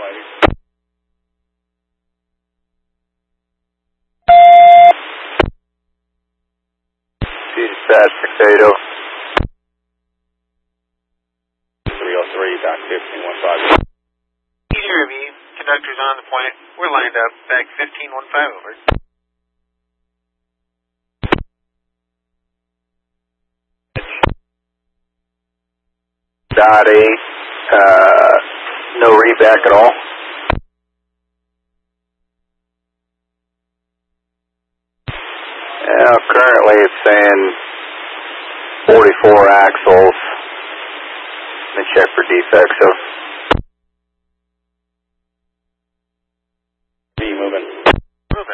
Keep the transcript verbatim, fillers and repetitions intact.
five. Dispatch six eighty. three oh three, back fifteen one five. Easy review. Conductor's on the point. We're lined up. Back fifteen one five, over. Dot eight. Uh, no reback at all. Now, currently it's saying forty-four axles. Let me check for defects. So